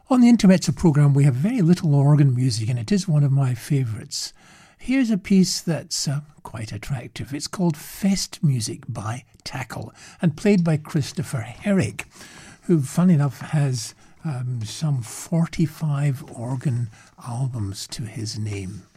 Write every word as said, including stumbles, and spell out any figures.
On the Intermezzo programme, we have very little organ music, and it is one of my favourites. Here's a piece that's uh, quite attractive. It's called Fest Music by Tackle, and played by Christopher Herrick, who, funny enough, has um, some forty-five organ albums to his name.